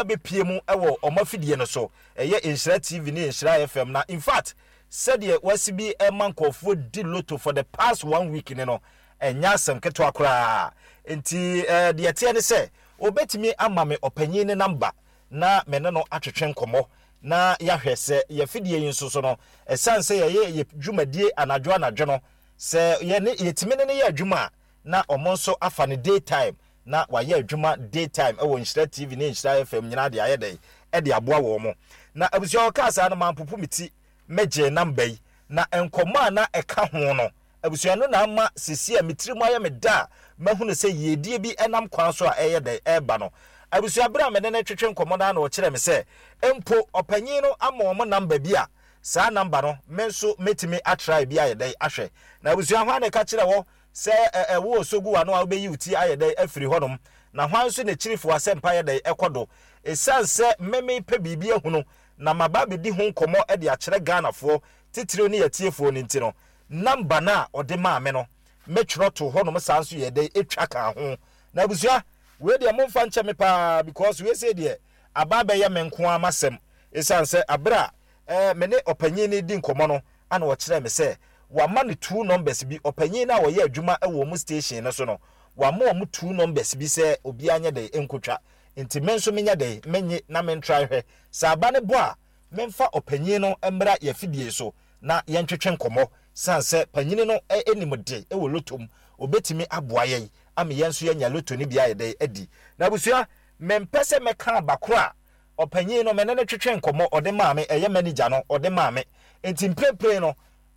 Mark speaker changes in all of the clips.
Speaker 1: aba be pie mu ewo omafidie no so eye Nhyira TV ne Nhyira FM na in fact said ye wasi bi emankofo di lotto for the past 1 week ne no enya asem keto akora enti de tie ne se obetimi ama me opanyin ne number na me ne no atwetwe nkomo na yahwese ye fidie yin so no esanse ye dwumadie anadwo no se ye ne yetimi ne ye adwuma na omonso afa ne daytime na waye adwuma daytime ewo Nhyira TV ne Nhyira FM nyina de ayedai e de aboa wo mo na abusua okasa na mampopo miti meje number yi na enkoma na eka ho no abusua no na ama sisi a mitirimu aye meda mahunu se yedie bi enam kwan so a eyedai eba no abusua bra me ne twetwe nkomo na o kire me se empo opanyin no ama o mo number bi a saa number no menso metimi atry bi ayedai ahwe na abusua ho na ka kire wo se wo osogu wa no a obeyi uti ayedai afiri honom na hwanso ne kirifo asempa ayedai ekodo esanse meme pe bibia hunu na mababe di ho nkomo e de akere Ghanafo titiro ne yatiefo ne ntino number na ode maame no metwero to honom sanso yedai etwa ka ho na abusua we de momfa nche me pa because we say de ababe ye menko amasem esanse abra mene opanyin ne di nkomo no ana wo kire me se wa ma ne 2 numbers bi opanyin na wo ye adwuma e wo mu station ne so no wa ma wo 2 numbers bi se obi anya de enkotwa enti menso menya de menye na men try hwe saba ne bo a memfa opanyin no embra ye fidie so na ye ntwetwe nkomo sanse panyin no enimde e wo lotom obetimi aboa ye ame yenso ye nya loto ni bia ye de adi na busua mempese meka bakora opanyin no menene twetwe nkomo ode maame eye manager no ode maame enti mpre no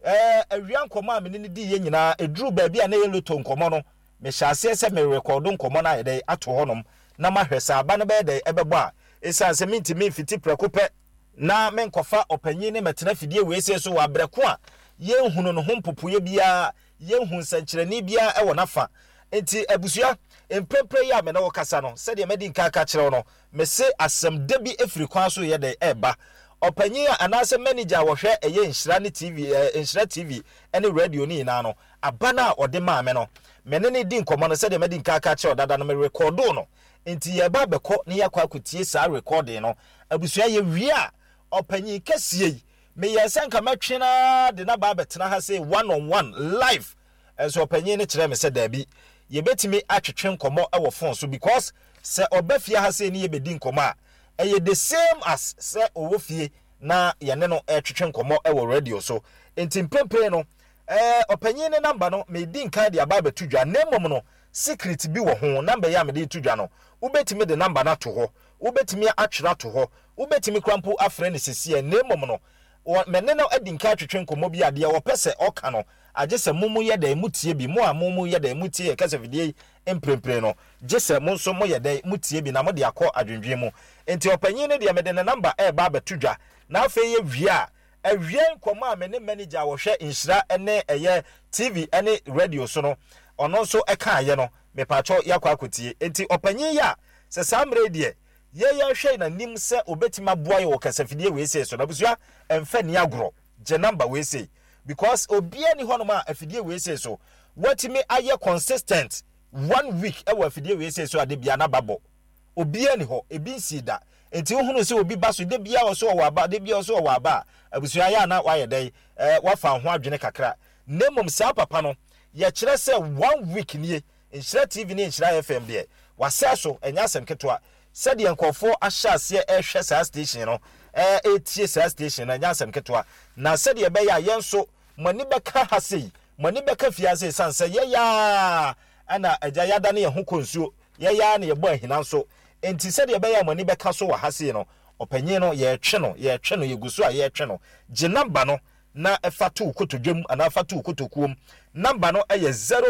Speaker 1: awia nkomo a menene di ye nyina eduru ba bia na ye loto nkomo no me hyase se me record nkomo na ye de ato honom na mahwesa aba ne be de ebebo a esanse mintimi fiti prekope na menkofa opanyin ne metena fidie weese so wa breko a ye hunu no hompopoye bia ye hu nsankyerani bia e wonafa enti abusua empepre ya me na wokasa no se de medi nka ka kire no me se asem da bi efiri kwan so ye de eba opanyin anase manager wo hwe eye Nhyira ne TV Nhyira TV ene radio ni na no abana ode maame no mene ne di nkomo no se de medi nka ka kire odada no me record no enti ye ba beko ne yakwa akotie sa recording no abusua ye wia opanyin kasie me yesanka matwena de na ba betena ha say one on one live enso opanyin ne kire me se dabi ye betimi atwetwe nkomo e wo phone so because se obafia ha say ne ye bedi nkomo a eye the same as se owofie na ye ne no atwetwe nkomo e wo radio so enti mpempe no opanyin ne number no me di nka de aba betudwa nemom no secret bi wo ho number ya me de tudwa no ubetimi de number na to ho ubetimi atwera to ho ubetimi krampo afre ne sesie nemom no mene no adinka atwetwe nkomo bi ade wo pese oka no agese mumu ye da mutie bi mo a mumu ye da mutie kasa fidie emprempre no gese mo nso mo ye da mutie bi na mo de akọ adwendwe mu enti opanyin ne de mede ne number e ba betudwa na afa ye wia awie nkomo a mene manager wo hwe Nhyira ene eye TV ene radio so no ono nso eka ye no me pacho yakwa akotie enti opanyin ya se samre de ye hwe na nim se obetima boa ye wo kasa fidie we se so na busua emfa ni agro je number we se because obia ni hono ma afidie we se so watimi aye consistent 1 week e wa afidie we se so ade bia na babo obia ni ho ebi nsida enti ohunu se obi baso de bia wo so wa ba de bia wo so wa ba abusua ya na wa ye dai wafa ho adwene kakra nemom sa papa no ye kire se 1 week nie Nhyira TV ne Nhyira FM de wasa so enya asem ketwa said the nkofo ahyase ehwe sa station no etie sa station na nyasem ketwa na said ye be ya yenso mani beka hase mani beka fiase sanse ye ya ana agya yada ne ye ho konsuo ye ya ne ye bo ahina so enti said ye be ya mani beka so wa hase no opanyin no ye twe no ye guso a ye twe no je number no na efatu kotodwem ana efatu kotokuom number no eye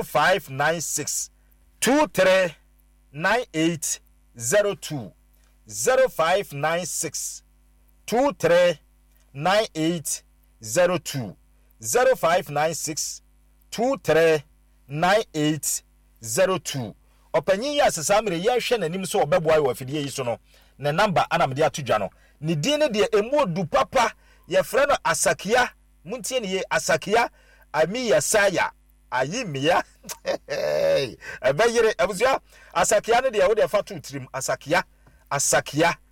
Speaker 1: 0596 2398 02 0596 239802 0596 239802 opanyin ya sesamre ye hwe nanim so obeboa wa fidie yi so no ne number anamde atudwa no ne din ne de emodu papa ye frɛ no Asakia muntie ne ye Asakia ami Yesaya ayimia ebeyire abusua Asakia ne de wo de fa tu trim Asakia